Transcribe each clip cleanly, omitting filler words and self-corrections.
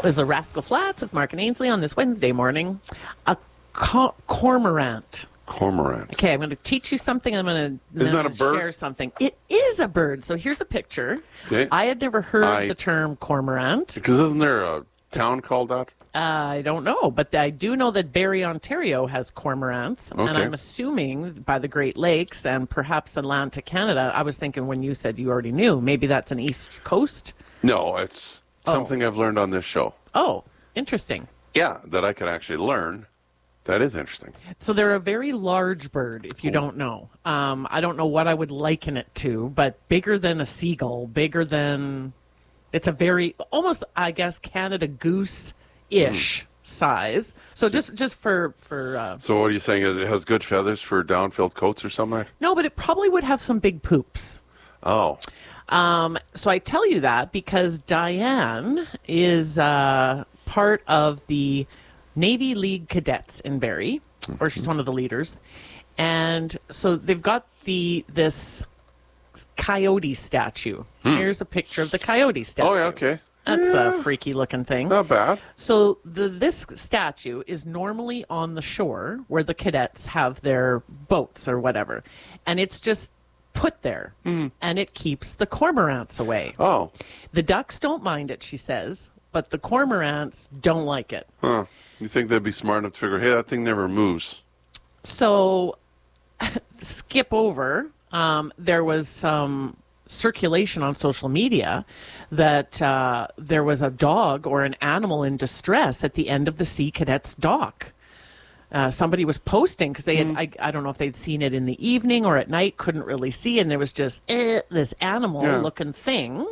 was the Rascal Flats with Mark and Ainsley on this Wednesday morning. A cormorant. Cormorant. Okay, I'm going to teach you something. I'm going Isn't that a to bird? share something. It is a bird. So here's a picture. Okay. I had never heard the term cormorant. Because isn't there a town called that? I don't know, but I do know that Barrie, Ontario has cormorants, and Okay. I'm assuming by the Great Lakes and perhaps Atlantic Canada. I was thinking when you said you already knew, maybe that's an East Coast. No, it's something I've learned on this show. Oh, interesting. Yeah, that I could actually learn. That is interesting. So they're a very large bird, if you don't know. I don't know what I would liken it to, but bigger than a seagull, bigger than... It's a very, almost, I guess, Canada goose-ish size. So just for So what are you saying? It has good feathers for down-filled coats or something? no, but it probably would have some big poops. Oh. So I tell you that because Diane is part of the Navy League cadets in Barrie, or she's one of the leaders. And so they've got this coyote statue. Here's a picture of the coyote statue. Oh, yeah, okay. That's a freaky looking thing. Not bad. So this statue is normally on the shore where the cadets have their boats or whatever. And it's just put there. And it keeps the cormorants away. Oh. The ducks don't mind it, she says, but the cormorants don't like it. Huh. You think they'd be smart enough to figure, hey, that thing never moves. So skip over. There was some circulation on social media that there was a dog or an animal in distress at the end of the Sea Cadets dock. Somebody was posting because they had, I don't know if they'd seen it in the evening or at night, couldn't really see, and there was just this animal-looking thing.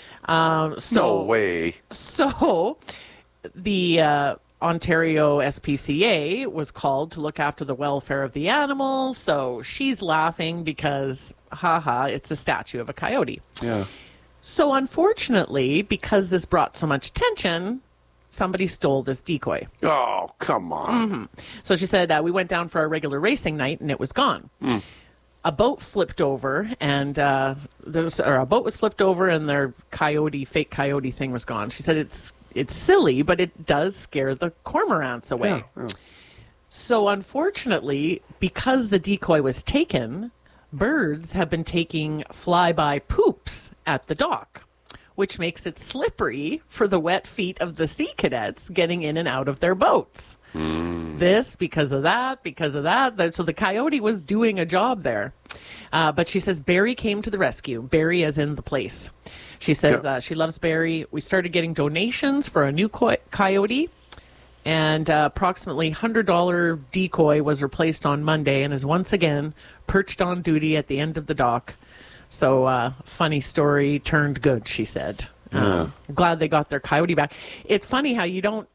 No way. So the Ontario SPCA was called to look after the welfare of the animal. So she's laughing because, it's a statue of a coyote. Yeah. So unfortunately, because this brought so much attention, somebody stole this decoy. Oh, come on. So she said, we went down for our regular racing night and it was gone. A boat flipped over and a boat was flipped over and their fake coyote thing was gone. She said it's silly, but it does scare the cormorants away. Yeah. So unfortunately, because the decoy was taken, birds have been taking flyby poops at the dock, which makes it slippery for the wet feet of the Sea Cadets getting in and out of their boats. This, because of that. So the coyote was doing a job there. But she says Barrie came to the rescue. Barrie as in the place. She says she loves Barrie. We started getting donations for a new coyote. And approximately $100 decoy was replaced on Monday and is once again perched on duty at the end of the dock. So funny story turned good, she said. Glad they got their coyote back. It's funny how you don't,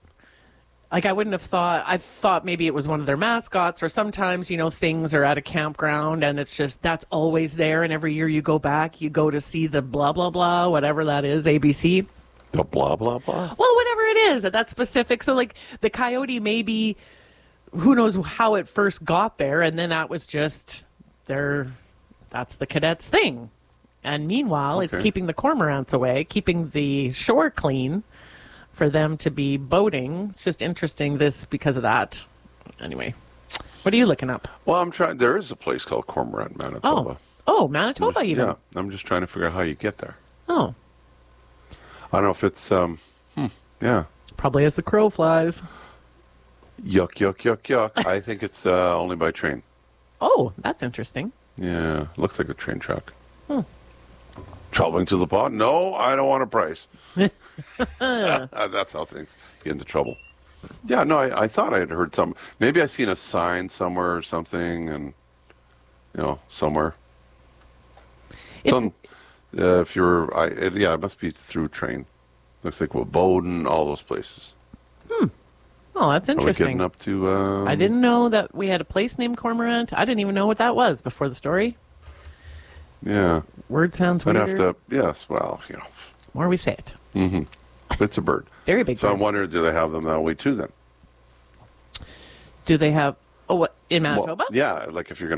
I wouldn't have thought, I thought maybe it was one of their mascots, or sometimes, things are at a campground and it's just, that's always there. And every year you go back, you go to see the blah, blah, blah, whatever that is, ABC. The blah, blah, blah. Well, whatever it is, that's specific. So the coyote maybe, who knows how it first got there. And then that was just that's the cadets thing. And meanwhile, it's keeping the cormorants away, keeping the shore clean for them to be boating. It's just interesting because of that. Anyway, what are you looking up? Well, I'm trying. There is a place called Cormorant, Manitoba. Oh, Manitoba even. Yeah, I'm just trying to figure out how you get there. Oh. I don't know if it's, yeah. Probably as the crow flies. Yuck, yuck, yuck, yuck. I think it's only by train. Oh, that's interesting. Yeah, looks like a train track. Traveling to the pond? No, I don't want a price. That's how things get into trouble. Yeah, no, I thought I had heard some. Maybe I seen a sign somewhere or something, and somewhere. If you're, it must be through train. Looks like Bowden, all those places. Oh, that's interesting. Are we getting up to? I didn't know that we had a place named Cormorant. I didn't even know what that was before the story. Yeah. Word sounds weird. I'd have to. Yes. Well, More we say it. It's a bird. Very big. So bird. I'm wondering, do they have them that way too? Then. Do they have? Oh, what in Manitoba? Well, yeah, like if you're going